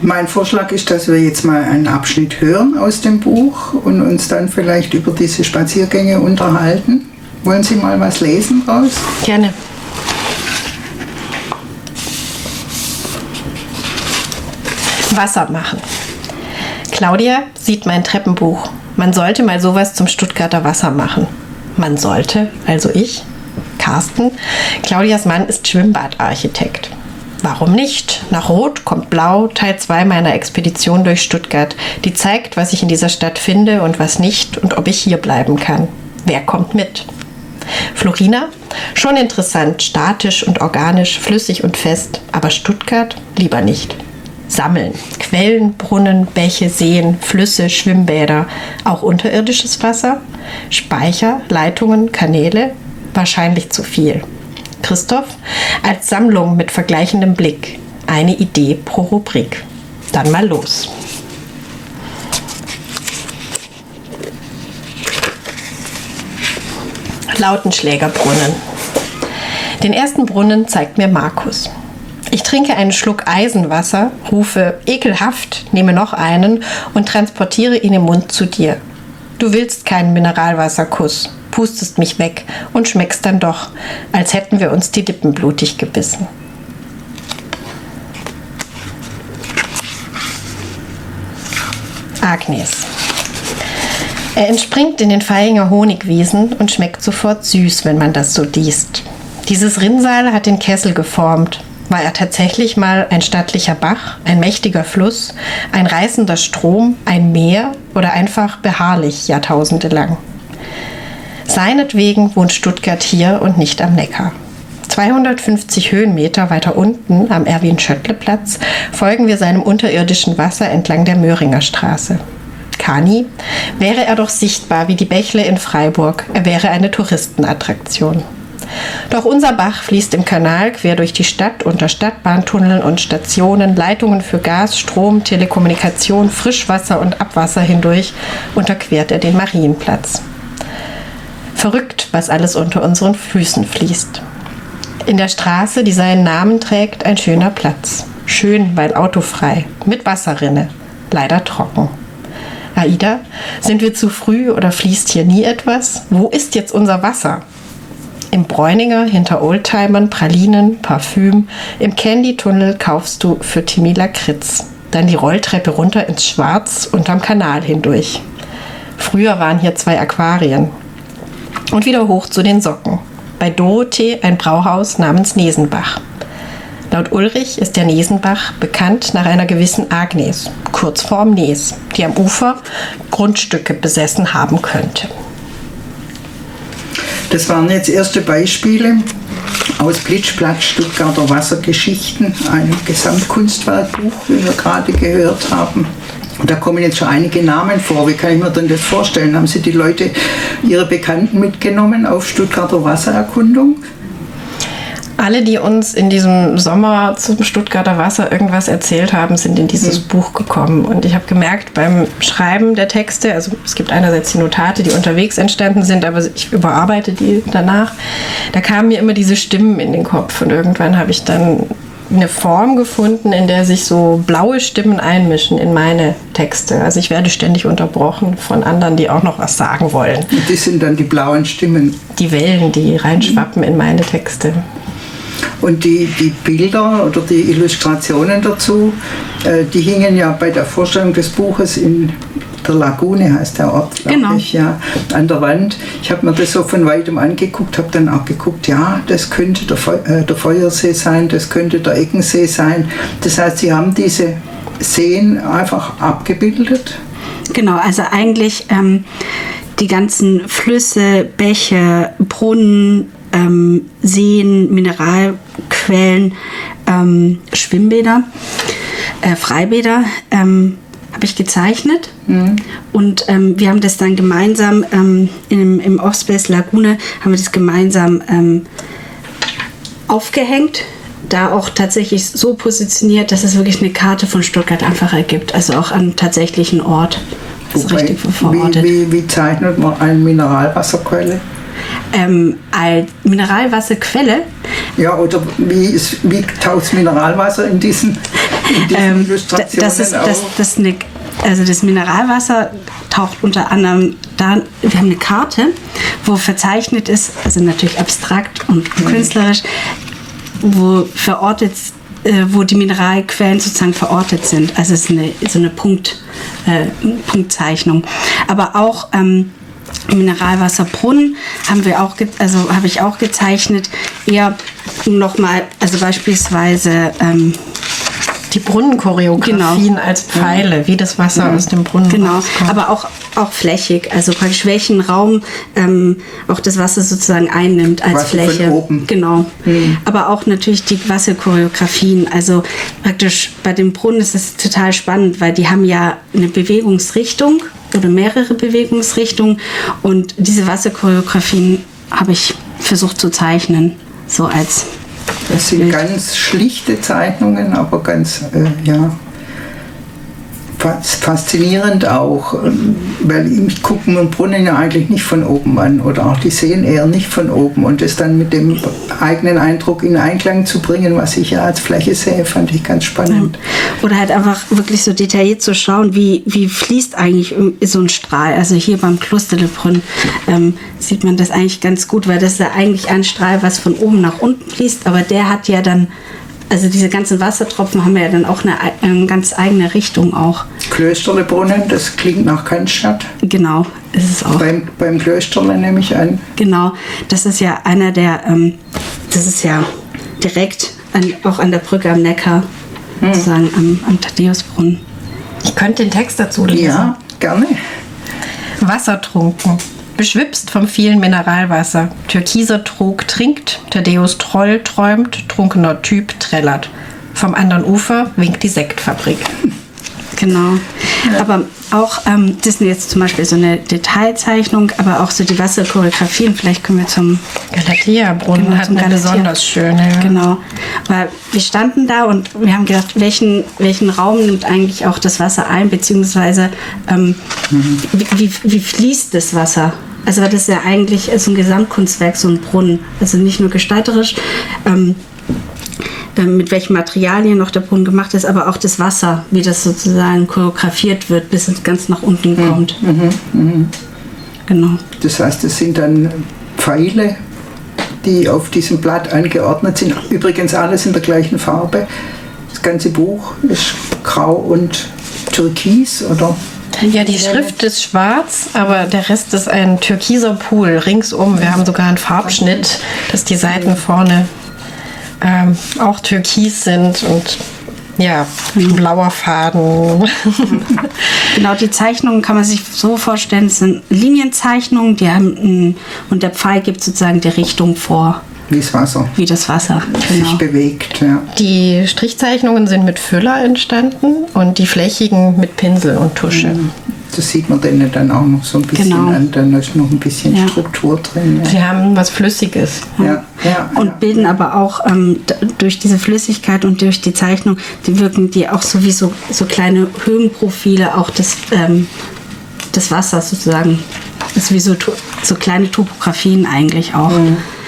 Mein Vorschlag ist, dass wir jetzt mal einen Abschnitt hören aus dem Buch und uns dann vielleicht über diese Spaziergänge unterhalten. Wollen Sie mal was lesen raus? Gerne. Wasser machen. Claudia sieht mein Treppenbuch. Man sollte mal sowas zum Stuttgarter Wasser machen. Man sollte, also ich. Carsten, Claudias Mann, ist Schwimmbadarchitekt. Warum nicht? Nach Rot kommt Blau, Teil 2 meiner Expedition durch Stuttgart, die zeigt, was ich in dieser Stadt finde und was nicht und ob ich hier bleiben kann. Wer kommt mit? Florina? Schon interessant, statisch und organisch, flüssig und fest, aber Stuttgart lieber nicht. Sammeln. Quellen, Brunnen, Bäche, Seen, Flüsse, Schwimmbäder, auch unterirdisches Wasser, Speicher, Leitungen, Kanäle, wahrscheinlich zu viel. Christoph, als Sammlung mit vergleichendem Blick. Eine Idee pro Rubrik. Dann mal los. Lautenschlägerbrunnen. Den ersten Brunnen zeigt mir Markus. Ich trinke einen Schluck Eisenwasser, rufe ekelhaft, nehme noch einen und transportiere ihn im Mund zu dir. Du willst keinen Mineralwasserkuss, pustest mich weg und schmeckst dann doch, als hätten wir uns die Lippen blutig gebissen. Agnes. Er entspringt in den Vaihingen Honigwiesen und schmeckt sofort süß, wenn man das so liest. Dieses Rinnsal hat den Kessel geformt. War er tatsächlich mal ein stattlicher Bach, ein mächtiger Fluss, ein reißender Strom, ein Meer oder einfach beharrlich jahrtausendelang? Seinetwegen wohnt Stuttgart hier und nicht am Neckar. 250 Höhenmeter weiter unten am Erwin-Schöttle-Platz folgen wir seinem unterirdischen Wasser entlang der Möhringer Straße. Kani, wäre er doch sichtbar wie die Bächle in Freiburg, er wäre eine Touristenattraktion. Doch unser Bach fließt im Kanal quer durch die Stadt unter Stadtbahntunneln und Stationen, Leitungen für Gas, Strom, Telekommunikation, Frischwasser und Abwasser hindurch unterquert er den Marienplatz. Verrückt, was alles unter unseren Füßen fließt. In der Straße, die seinen Namen trägt, ein schöner Platz. Schön, weil autofrei, mit Wasserrinne, leider trocken. Aida, sind wir zu früh oder fließt hier nie etwas? Wo ist jetzt unser Wasser? Im Bräuninger hinter Oldtimern, Pralinen, Parfüm. Im Candy-Tunnel kaufst du für Timmy Lakritz. Dann die Rolltreppe runter ins Schwarz unterm Kanal hindurch. Früher waren hier 2 Aquarien. Und wieder hoch zu den Socken. Bei Dorothee ein Brauhaus namens Nesenbach. Laut Ulrich ist der Nesenbach bekannt nach einer gewissen Agnes, Kurzform Nes, die am Ufer Grundstücke besessen haben könnte. Das waren jetzt erste Beispiele aus Blitzblatt Stuttgarter Wassergeschichten, einem Gesamtkunstwerkbuch, wie wir gerade gehört haben. Und da kommen jetzt schon einige Namen vor. Wie kann ich mir denn das vorstellen? Haben Sie die Leute, Ihre Bekannten mitgenommen auf Stuttgarter Wassererkundung? Alle, die uns in diesem Sommer zum Stuttgarter Wasser irgendwas erzählt haben, sind in dieses Buch gekommen. Und ich habe gemerkt, beim Schreiben der Texte, also es gibt einerseits die Notate, die unterwegs entstanden sind, aber ich überarbeite die danach, da kamen mir immer diese Stimmen in den Kopf. Und irgendwann habe ich dann eine Form gefunden, in der sich so blaue Stimmen einmischen in meine Texte. Also ich werde ständig unterbrochen von anderen, die auch noch was sagen wollen. Und das sind dann die blauen Stimmen? Die Wellen, die reinschwappen in meine Texte. Und die Bilder oder die Illustrationen dazu, die hingen ja bei der Vorstellung des Buches in der Lagune, heißt der Ort, glaube ich, ja, an der Wand. Ich habe mir das so von weitem angeguckt, habe dann auch geguckt, ja, das könnte der Feuersee sein, das könnte der Eckensee sein. Das heißt, Sie haben diese Seen einfach abgebildet? Genau, also eigentlich die ganzen Flüsse, Bäche, Brunnen, Seen, Mineralquellen, Schwimmbäder, Freibäder habe ich gezeichnet. Und wir haben das dann gemeinsam im Offspace Lagune haben wir das gemeinsam aufgehängt, da auch tatsächlich so positioniert, dass es wirklich eine Karte von Stuttgart einfach ergibt, also auch an tatsächlichen Ort. Das ist richtig verortet. Wie zeichnet man eine Mineralwasserquelle? Als Mineralwasserquelle? Ja, oder wie taucht Mineralwasser in diesen Das Mineralwasser taucht unter anderem da, wir haben eine Karte, wo verzeichnet ist, also natürlich abstrakt und künstlerisch, wo die Mineralquellen sozusagen verortet sind. Also es ist so eine Punktzeichnung. Aber auch Mineralwasserbrunnen habe ich auch gezeichnet, eher nochmal, also beispielsweise die Brunnenchoreografien als Pfeile, wie das Wasser aus dem Brunnen rauskommt. Aber auch flächig, also praktisch welchen Raum auch das Wasser sozusagen einnimmt als Fläche. Von oben. Genau. Aber auch natürlich die Wasserchoreografien, also praktisch bei dem Brunnen ist es total spannend, weil die haben ja eine Bewegungsrichtung oder mehrere Bewegungsrichtungen und diese Wasserchoreografien habe ich versucht zu zeichnen, so als das sind ganz schlichte Zeichnungen, aber ganz faszinierend auch, weil ich gucke mir einen Brunnen ja eigentlich nicht von oben an oder auch die Seen eher nicht von oben und das dann mit dem eigenen Eindruck in Einklang zu bringen, was ich ja als Fläche sehe, fand ich ganz spannend. Oder halt einfach wirklich so detailliert zu schauen, wie fließt eigentlich so ein Strahl. Also hier beim Klosterlebrunnen sieht man das eigentlich ganz gut, weil das ist ja eigentlich ein Strahl, was von oben nach unten fließt, aber der hat ja dann, also diese ganzen Wassertropfen haben ja dann auch eine ganz eigene Richtung auch. Klösterlebrunnen, das klingt nach Cannstatt. Genau, ist es auch. Beim Klösterle nehme ich an. Genau, das ist ja einer der, das ist ja direkt auch an der Brücke am Neckar, sozusagen am Thaddäusbrunnen. Ich könnte den Text dazu lesen. Ja, gerne. Wassertrunken. Beschwipst vom vielen Mineralwasser. Türkiser Trog trinkt, Thaddäus Troll träumt, trunkener Typ trällert. Vom anderen Ufer winkt die Sektfabrik. Genau. Ja. Aber auch, das ist jetzt zum Beispiel so eine Detailzeichnung, aber auch so die Wasserchoreografien. Vielleicht können wir zum Galatea-Brunnen hatten wir besonders schön. Ja. Genau. Weil wir standen da und wir haben gedacht, welchen Raum nimmt eigentlich auch das Wasser ein, beziehungsweise wie fließt das Wasser? Also das ist ja eigentlich so ein Gesamtkunstwerk, so ein Brunnen. Also nicht nur gestalterisch, mit welchen Materialien noch der Brunnen gemacht ist, aber auch das Wasser, wie das sozusagen choreografiert wird, bis es ganz nach unten kommt. Genau. Das heißt, es sind dann Pfeile, die auf diesem Blatt angeordnet sind. Übrigens alles in der gleichen Farbe. Das ganze Buch ist grau und türkis, oder? Ja, die Schrift ist schwarz, aber der Rest ist ein türkiser Pool ringsum. Wir haben sogar einen Farbschnitt, dass die Seiten vorne auch türkis sind und ja, ein blauer Faden. Genau, die Zeichnungen kann man sich so vorstellen, es sind Linienzeichnungen, die haben und der Pfeil gibt sozusagen die Richtung vor. Wie das Wasser. Wie das Wasser, genau. Sich bewegt, ja. Die Strichzeichnungen sind mit Füller entstanden und die flächigen mit Pinsel und Tusche. Das sieht man denen dann auch noch so ein bisschen an, dann ist noch ein bisschen Struktur drin. Ja. Sie haben was Flüssiges. Und bilden aber auch durch diese Flüssigkeit und durch die Zeichnung, wirken die auch sowieso so kleine Höhenprofile auch des Wassers sozusagen. Das ist wie so kleine Topografien eigentlich auch.